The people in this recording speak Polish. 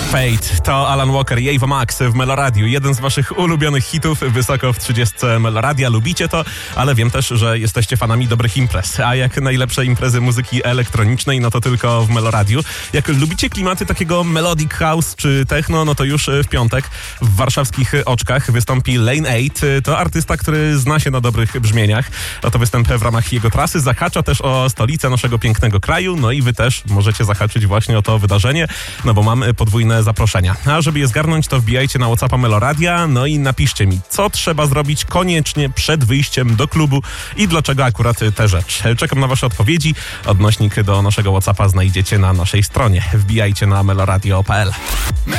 Fate to Alan Walker i Ava Max w Meloradiu. Jeden z waszych ulubionych hitów, wysoko w 30 Meloradia. Lubicie to, ale wiem też, że jesteście fanami dobrych imprez. A jak najlepsze imprezy muzyki elektronicznej, no to tylko w Meloradiu. Jak lubicie klimaty takiego melodic house czy techno, no to już w piątek w warszawskich Oczkach wystąpi Lane 8. To artysta, który zna się na dobrych brzmieniach. No to występ w ramach jego trasy zahacza też o stolicę naszego pięknego kraju. No i wy też możecie zahaczyć właśnie o to wydarzenie, no bo mam podwójne zaproszenia. A żeby je zgarnąć, to wbijajcie na WhatsAppa Meloradia, no i napiszcie mi, co trzeba zrobić koniecznie przed wyjściem do klubu i dlaczego akurat tę rzecz. Czekam na wasze odpowiedzi. Odnośnik do naszego WhatsAppa znajdziecie na naszej stronie. Wbijajcie na meloradio.pl.